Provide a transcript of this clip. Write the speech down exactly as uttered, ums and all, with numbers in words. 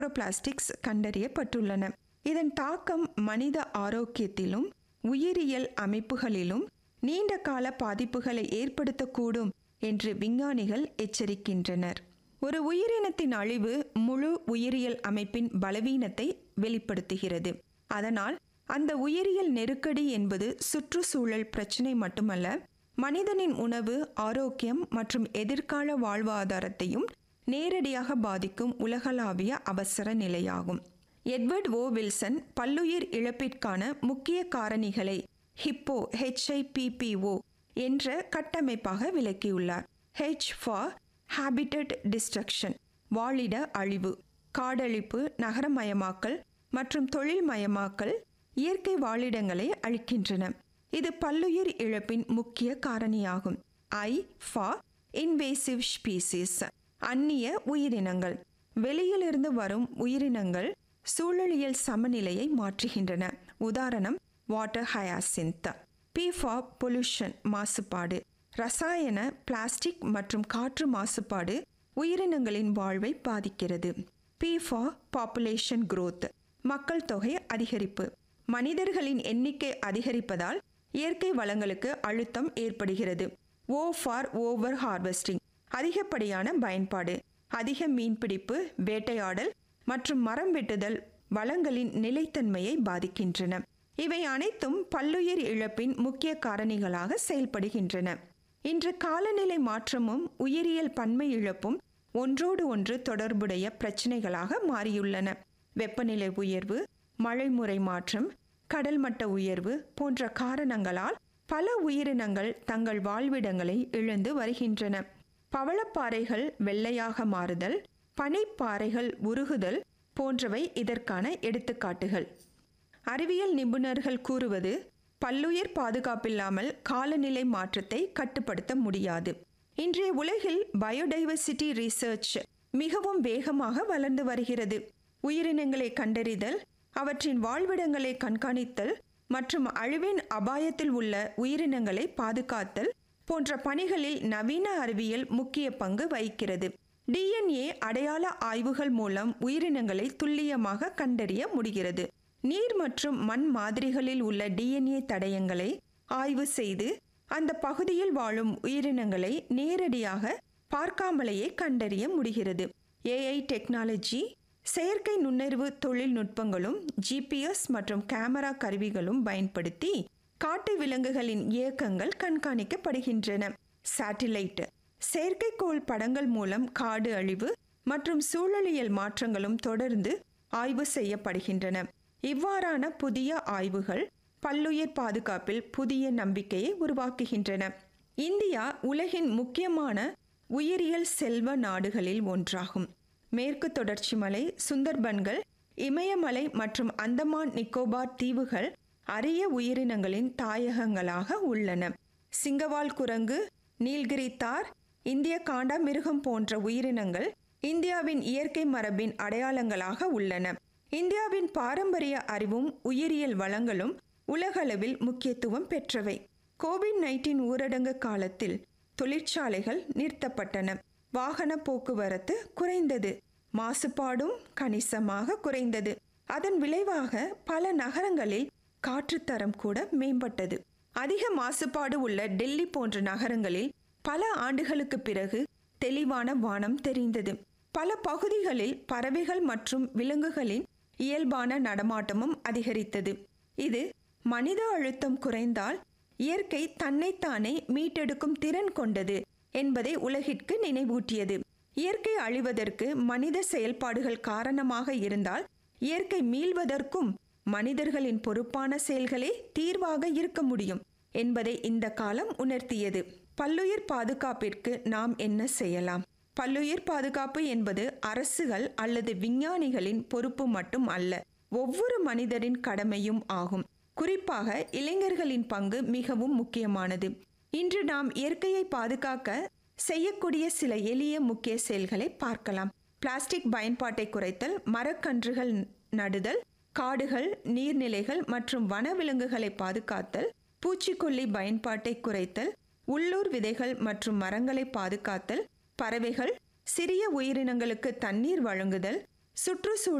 Plastics கண்டறியப்பட்டுள்ளன. இதன் தாக்கம் மனித ஆரோக்கியத்திலும் உயிரியல் அமைப்புகளிலும் நீண்ட கால பாதிப்புகளை ஏற்படுத்தக்கூடும் என்று விஞ்ஞானிகள் எச்சரிக்கின்றனர். ஒரு உயிரினத்தின் அழிவு முழு உயிரியல் அமைப்பின் பலவீனத்தை வெளிப்படுத்துகிறது. அதனால் அந்த உயிரியல் நெருக்கடி என்பது சுற்றுச்சூழல் பிரச்சினை மட்டுமல்ல, மனிதனின் உணவு, ஆரோக்கியம் மற்றும் எதிர்கால வாழ்வாதாரத்தையும் நேரடியாக பாதிக்கும் உலகளாவிய அவசர நிலையாகும். எட்வர்ட் ஓ வில்சன் பல்லுயிர் இழப்பிற்கான முக்கிய காரணிகளை ஹிப்போ ஹெச்ஐபிபிஓ என்ற கட்டமைப்பாக விளக்கியுள்ளார். ஹெச் ஃபார் ஹாபிட்டட் டிஸ்ட்ரக்ஷன், வாழிட அழிவு, காடழிப்பு, நகரமயமாக்கல் மற்றும் தொழில்மயமாக்கல் இயற்கை வாழிடங்களை அழிக்கின்றன. இது பல்லுயிர் இழப்பின் முக்கிய காரணியாகும். ஐ ஃபார் இன்வேசிவ் ஸ்பீசிஸ், அந்நிய உயிரினங்கள், வெளியிலிருந்து வரும் உயிரினங்கள் சூழலியல் சமநிலையை மாற்றுகின்றன. உதாரணம் வாட்டர் ஹயாசின்த். பி ஃபார் பொல்யூஷன், மாசுபாடு, ரசாயன, பிளாஸ்டிக் மற்றும் காற்று மாசுபாடு உயிரினங்களின் வாழ்வை பாதிக்கிறது. பி ஃபார் பாப்புலேஷன் growth, மக்கள் தொகை அதிகரிப்பு. மனிதர்களின் எண்ணிக்கை அதிகரிப்பதால் இயற்கை வளங்களுக்கு அழுத்தம் ஏற்படுகிறது. ஓ ஃபார் ஓவர் ஹார்வெஸ்டிங், அதிகப்படியான பயன்பாடு, அதிக மீன்பிடிப்பு, வேட்டையாடல் மற்றும் மரம் வெட்டுதல் வளங்களின் நிலைத்தன்மையை பாதிக்கின்றன. இவை அனைத்தும் பல்லுயிர் இழப்பின் முக்கிய காரணிகளாக செயல்படுகின்றன. இன்று காலநிலை மாற்றமும் உயிரியல் பன்மை இழப்பும் ஒன்றோடு ஒன்று தொடர்புடைய பிரச்சினைகளாக மாறியுள்ளன. வெப்பநிலை உயர்வு, மழைமுறை மாற்றம், கடல் மட்ட உயர்வு போன்ற காரணங்களால் பல உயிரினங்கள் தங்கள் வாழ்விடங்களை இழந்து வருகின்றன. பவளப்பாறைகள் வெள்ளையாக மாறுதல், பனிப்பாறைகள் உருகுதல் போன்றவை இதற்கான எடுத்துக்காட்டுகள். அறிவியல் நிபுணர்கள் கூறுவது, பல்லுயிர் பாதுகாப்பில்லாமல் காலநிலை மாற்றத்தை கட்டுப்படுத்த முடியாது. இன்றைய உலகில் பயோடைவர்சிட்டி ரிசர்ச் மிகவும் வேகமாக வளர்ந்து வருகிறது. உயிரினங்களை கண்டறிதல், அவற்றின் வாழ்விடங்களை கண்காணித்தல் மற்றும் அழிவின் அபாயத்தில் உள்ள உயிரினங்களை பாதுகாத்தல் போன்ற பணிகளில் நவீன அறிவியல் முக்கிய பங்கு வகிக்கிறது. டிஎன்ஏ அடையாள ஆய்வுகள் மூலம் உயிரினங்களை துல்லியமாக கண்டறிய முடிகிறது. நீர் மற்றும் மண் மாதிரிகளில் உள்ள டிஎன்ஏ தடயங்களை ஆய்வு செய்து அந்த பகுதியில் வாழும் உயிரினங்களை நேரடியாக பார்க்காமலேயே கண்டறிய முடிகிறது. ஏஐ டெக்னாலஜி, செயற்கை நுண்ணறிவு தொழில்நுட்பங்களும் ஜிபிஎஸ் மற்றும் கேமரா கருவிகளும் பயன்படுத்தி காட்டு விலங்குகளின் இயக்கங்கள் கண்காணிக்கப்படுகின்றன. சேட்டிலைட், செயற்கைக்கோள் படங்கள் மூலம் காடு அழிவு மற்றும் சூழலியல் மாற்றங்களும் தொடர்ந்து ஆய்வு செய்யப்படுகின்றன. இவ்வாறான புதிய ஆய்வுகள் பல்லுயிர் பாதுகாப்பில் புதிய நம்பிக்கையை உருவாக்குகின்றன. இந்தியா உலகின் முக்கியமான உயிரியல் செல்வ நாடுகளில் ஒன்றாகும். மேற்கு தொடர்ச்சி மலை, சுந்தர்பன்கள், இமயமலை மற்றும் அந்தமான் நிக்கோபார் தீவுகள் அரிய உயிரினங்களின் தாயகங்களாக உள்ளன. சிங்கவால் குரங்கு, நீல்கிரி தார், இந்திய காண்டாமிருகம் போன்ற உயிரினங்கள் இந்தியாவின் இயற்கை மரபின் அடையாளங்களாக உள்ளன. இந்தியாவின் பாரம்பரிய அறிவும் உயிரியல் வளங்களும் உலகளவில் முக்கியத்துவம் பெற்றவை. கோவிட் நைன்டீன் ஊரடங்கு காலத்தில் தொழிற்சாலைகள் நிறுத்தப்பட்டன, வாகன போக்குவரத்து குறைந்தது, மாசுபாடும் கணிசமாக குறைந்தது. அதன் விளைவாக பல நகரங்களில் காற்றுத்தரம் கூட மேம்பட்டது. அதிக மாசுபாடு உள்ள டெல்லி போன்ற நகரங்களில் பல ஆண்டுகளுக்கு பிறகு தெளிவான வானம் தெரிந்தது. பல பகுதிகளில் பறவைகள் மற்றும் விலங்குகளின் இயல்பான நடமாட்டமும் அதிகரித்தது. இது மனித அழுத்தம் குறைந்தால் இயற்கை தன்னைத்தானே மீட்டெடுக்கும் திறன் கொண்டது என்பதை உலகிற்கு நினைவூட்டியது. இயற்கை அழிவதற்கு மனித செயல்பாடுகள் காரணமாக இருந்தால் இயற்கை மீள்வதற்கும் மனிதர்களின் பொறுப்பான செயல்களே தீர்வாக இருக்க முடியும் என்பதை இந்த காலம் உணர்த்தியது. பல்லுயிர் பாதுகாப்பிற்கு நாம் என்ன செய்யலாம்? பல்லுயிர் பாதுகாப்பு என்பது அரசுகள் அல்லது விஞ்ஞானிகளின் பொறுப்பு மட்டும் அல்ல, ஒவ்வொரு மனிதரின் கடமையும் ஆகும். குறிப்பாக இளைஞர்களின் பங்கு மிகவும் முக்கியமானது. இன்று நாம் இயற்கையை பாதுகாக்க செய்யக்கூடிய சில எளிய முக்கிய செயல்களை பார்க்கலாம். பிளாஸ்டிக் பயன்பாட்டை குறைத்தல், மரக்கன்றுகள் நடுதல், காடுகள், நீர்நிலைகள் மற்றும் வனவிலங்குகளை பாதுகாத்தல், பூச்சிக்கொல்லி பயன்பாட்டை குறைத்தல், உள்ளூர் விதைகள் மற்றும் மரங்களை பாதுகாத்தல், பறவைகள், சிறிய உயிரினங்களுக்கு தண்ணீர் வழங்குதல், சுற்றுச்சூழல்